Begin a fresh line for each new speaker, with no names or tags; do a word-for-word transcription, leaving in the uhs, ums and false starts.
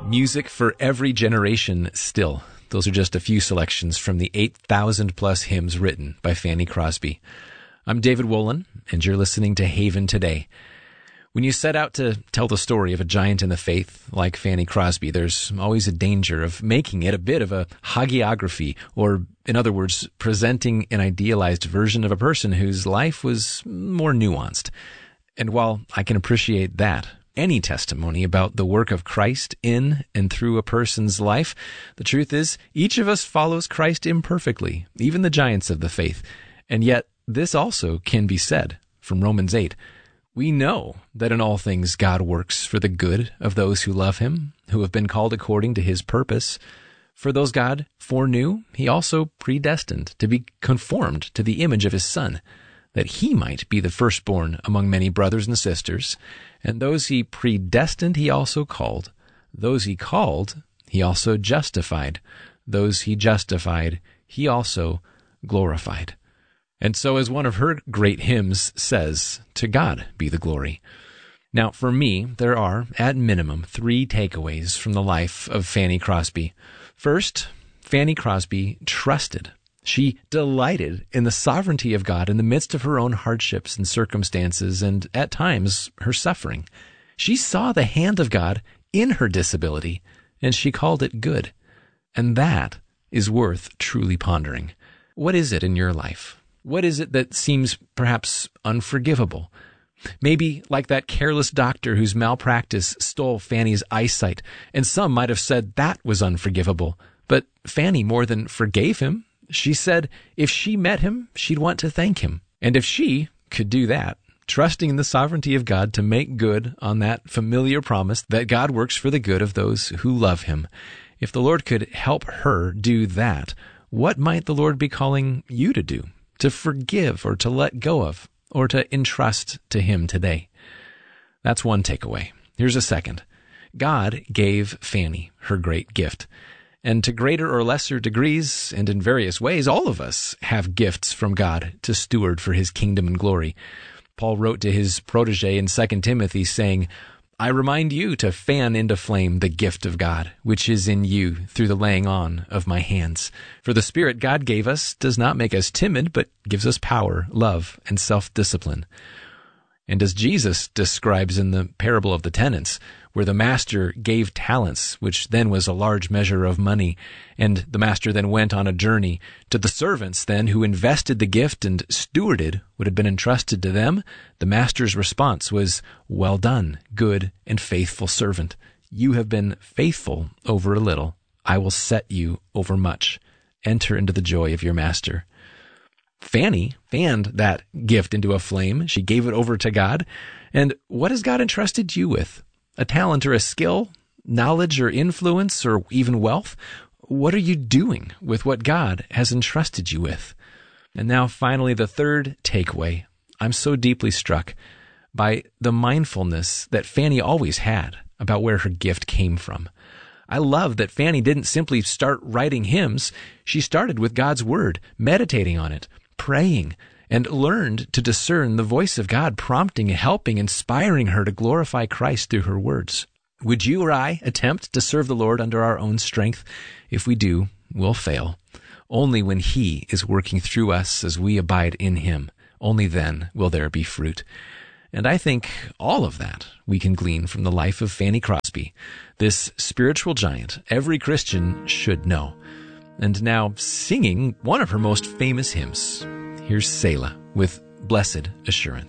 Music for every generation still. Those are just a few selections from the eight thousand plus hymns written by Fanny Crosby. I'm David Wolin, and you're listening to Haven Today. When you set out to tell the story of a giant in the faith like Fanny Crosby, there's always a danger of making it a bit of a hagiography, or, in other words, presenting an idealized version of a person whose life was more nuanced. And while I can appreciate that, any testimony about the work of Christ in and through a person's life, the truth is, each of us follows Christ imperfectly, even the giants of the faith. And yet, this also can be said from Romans eight. We know that in all things God works for the good of those who love him, who have been called according to his purpose. For those God foreknew, he also predestined to be conformed to the image of his Son, that he might be the firstborn among many brothers and sisters. And those he predestined, he also called. Those he called, he also justified. Those he justified, he also glorified. And so, as one of her great hymns says, to God be the glory. Now, for me, there are, at minimum, three takeaways from the life of Fanny Crosby. First, Fanny Crosby trusted. She delighted in the sovereignty of God in the midst of her own hardships and circumstances and, at times, her suffering. She saw the hand of God in her disability, and she called it good. And that is worth truly pondering. What is it in your life? What is it that seems perhaps unforgivable? Maybe like that careless doctor whose malpractice stole Fanny's eyesight, and some might have said that was unforgivable. But Fanny more than forgave him. She said if she met him, she'd want to thank him. And if she could do that, trusting in the sovereignty of God to make good on that familiar promise that God works for the good of those who love him, if the Lord could help her do that, what might the Lord be calling you to do? To forgive or to let go of, or to entrust to him today? That's one takeaway. Here's a second. God gave Fanny her great gift. And to greater or lesser degrees, and in various ways, all of us have gifts from God to steward for his kingdom and glory. Paul wrote to his protege in Second Timothy saying, I remind you to fan into flame the gift of God, which is in you through the laying on of my hands. For the Spirit God gave us does not make us timid, but gives us power, love, and self-discipline. And as Jesus describes in the parable of the tenants, where the master gave talents, which then was a large measure of money, and the master then went on a journey, to the servants then who invested the gift and stewarded what had been entrusted to them, the master's response was, well done, good and faithful servant. You have been faithful over a little. I will set you over much. Enter into the joy of your master. Fanny fanned that gift into a flame. She gave it over to God. And what has God entrusted you with? A talent or a skill, knowledge or influence, or even wealth? What are you doing with what God has entrusted you with? And now finally, the third takeaway. I'm so deeply struck by the mindfulness that Fanny always had about where her gift came from. I love that Fanny didn't simply start writing hymns. She started with God's word, meditating on it, praying, and learned to discern the voice of God prompting, helping, inspiring her to glorify Christ through her words. Would you or I attempt to serve the Lord under our own strength? If we do, we'll fail. Only when he is working through us as we abide in him, only then will there be fruit. And I think all of that we can glean from the life of Fanny Crosby, this spiritual giant every Christian should know. And now singing one of her most famous hymns. Here's Selah with Blessed Assurance.